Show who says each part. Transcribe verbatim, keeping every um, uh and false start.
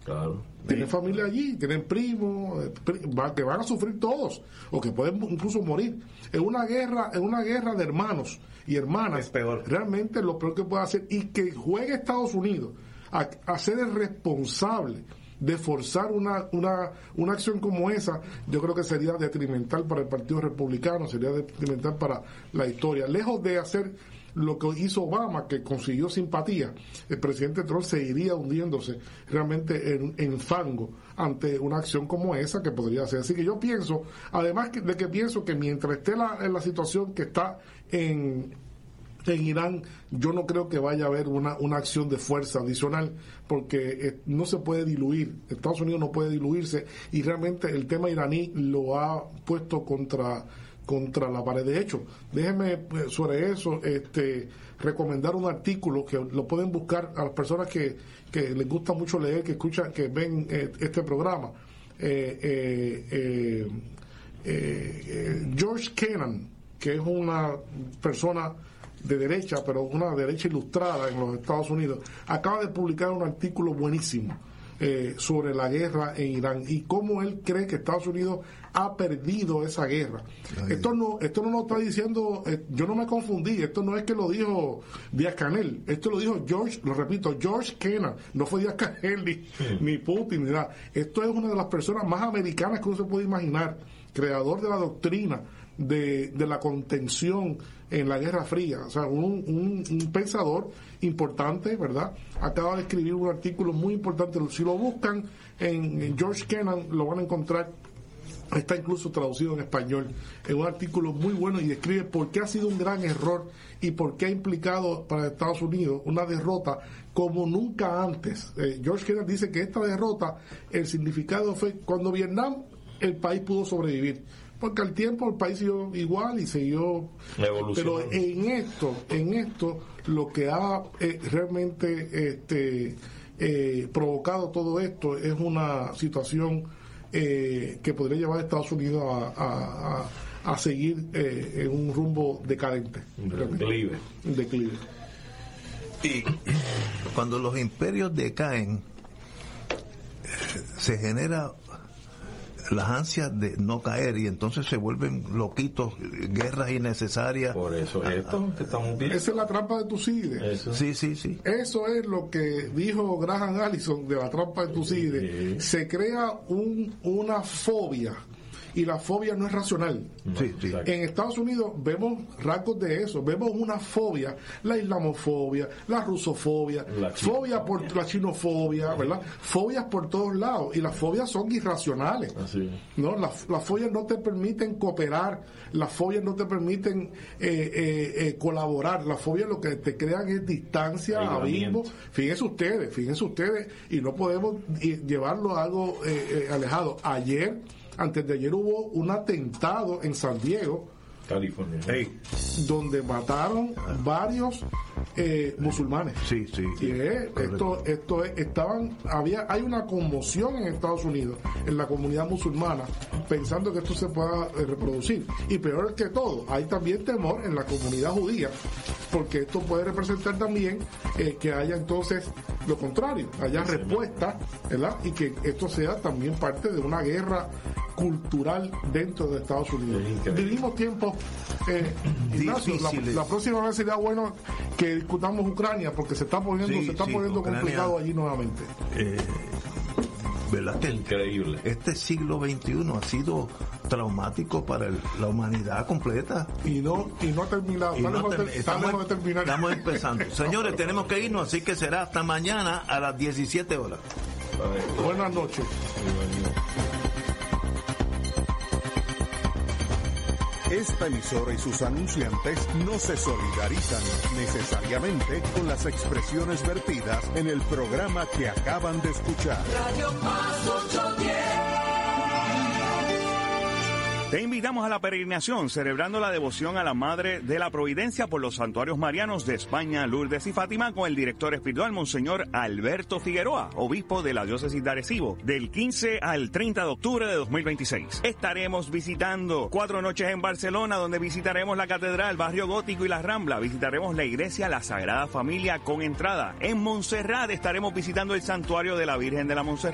Speaker 1: Claro.
Speaker 2: Tienen familia allí, tienen primos, que van a sufrir todos, o que pueden incluso morir. En una guerra, en una guerra de hermanos y hermanas,
Speaker 1: es peor.
Speaker 2: Realmente lo peor que puede hacer, y que juegue Estados Unidos a, a ser el responsable de forzar una, una, una acción como esa, yo creo que sería detrimental para el Partido Republicano, sería detrimental para la historia. Lejos de hacer lo que hizo Obama, que consiguió simpatía, el presidente Trump seguiría hundiéndose realmente en, en fango ante una acción como esa que podría ser. Así que yo pienso, además de que pienso que mientras esté la, en la situación que está en en Irán, yo no creo que vaya a haber una, una acción de fuerza adicional, porque eh, no se puede diluir, Estados Unidos no puede diluirse, y realmente el tema iraní lo ha puesto contra contra la pared. De hecho, déjenme sobre eso este recomendar un artículo que lo pueden buscar a las personas que, que les gusta mucho leer, que escuchan, que ven eh, este programa. eh, eh, eh, eh, eh, George Kennan, que es una persona de derecha, pero una derecha ilustrada en los Estados Unidos, acaba de publicar un artículo buenísimo eh, sobre la guerra en Irán y cómo él cree que Estados Unidos ha perdido esa guerra. Ay. Esto no esto no lo está diciendo, eh, yo no me confundí, esto no es que lo dijo Díaz-Canel, esto lo dijo George, lo repito, George Kennan, no fue Díaz-Canel ni, sí. ni Putin ni nada. Esto es una de las personas más americanas que uno se puede imaginar, creador de la doctrina de, de la contención en la Guerra Fría, o sea, un, un, un pensador importante, ¿verdad? Acaba de escribir un artículo muy importante, si lo buscan en, en George Kennan lo van a encontrar, está incluso traducido en español, es un artículo muy bueno y describe por qué ha sido un gran error y por qué ha implicado para Estados Unidos una derrota como nunca antes. eh, George Kennan dice que esta derrota, el significado fue cuando Vietnam el país pudo sobrevivir, porque al tiempo el país siguió igual y siguió pero en esto en esto lo que ha eh, realmente este eh, provocado todo esto es una situación eh, que podría llevar a Estados Unidos a, a, a, a seguir eh, en un rumbo decadente,
Speaker 1: un declive.
Speaker 2: un declive.
Speaker 3: Y cuando los imperios decaen, se genera las ansias de no caer y entonces se vuelven loquitos, guerras innecesarias.
Speaker 1: Por eso es esto que estamos viendo.
Speaker 2: Esa es la trampa de Tucídides.
Speaker 1: Eso.
Speaker 3: Sí, sí, sí.
Speaker 2: Eso es lo que dijo Graham Allison de la trampa de Tucídides. Sí. Se crea un, una fobia. Y la fobia no es racional.
Speaker 3: Sí, sí.
Speaker 2: En Estados Unidos vemos rasgos de eso, vemos una fobia, la islamofobia, la rusofobia, la fobia por la chinofobia, ¿verdad? Fobias por todos lados, y las fobias son irracionales.
Speaker 1: Así.
Speaker 2: ¿No? Las, las fobias no te permiten cooperar, las fobias no te permiten eh, eh, eh, colaborar, las fobias lo que te crean es distancia, abismo. Fíjense ustedes, fíjense ustedes, y no podemos llevarlo a algo eh, eh, alejado. Ayer Antes de ayer hubo un atentado en San Diego,
Speaker 1: California,
Speaker 2: hey, donde mataron varios eh, musulmanes.
Speaker 3: Sí, sí.
Speaker 2: Y eh, esto, esto es, estaban, había, hay una conmoción en Estados Unidos, en la comunidad musulmana, pensando que esto se pueda eh, reproducir. Y peor que todo, hay también temor en la comunidad judía, porque esto puede representar también eh, que haya entonces lo contrario, haya respuesta, ¿verdad? Y que esto sea también parte de una guerra cultural dentro de Estados Unidos. Vivimos tiempos eh, Ignacio, la, la próxima vez sería bueno que discutamos Ucrania, porque se está poniendo sí, se está sí, poniendo Ucrania, complicado allí nuevamente.
Speaker 3: Eh, ¿verdad?
Speaker 1: Increíble.
Speaker 3: Este siglo veintiuno ha sido traumático para el, la humanidad completa.
Speaker 2: Y no y no ha terminado.
Speaker 3: Y
Speaker 2: no
Speaker 3: no
Speaker 2: ter,
Speaker 3: ter, estamos,
Speaker 2: de terminar.
Speaker 3: Estamos empezando. Señores, tenemos que irnos, así que será hasta mañana a las diecisiete horas.
Speaker 2: Buenas noches.
Speaker 4: Esta emisora y sus anunciantes no se solidarizan necesariamente con las expresiones vertidas en el programa que acaban de escuchar.
Speaker 5: Radio Paz ochocientos diez.
Speaker 6: Te invitamos a la peregrinación celebrando la devoción a la Madre de la Providencia por los santuarios marianos de España, Lourdes y Fátima, con el director espiritual Monseñor Alberto Figueroa, obispo de la diócesis de Arecibo, del quince al treinta de octubre de dos mil veintiséis. Estaremos visitando cuatro noches en Barcelona, donde visitaremos la Catedral, Barrio Gótico y la Rambla. Visitaremos la iglesia La Sagrada Familia con entrada. En Montserrat estaremos visitando el santuario de la Virgen de la Montserrat.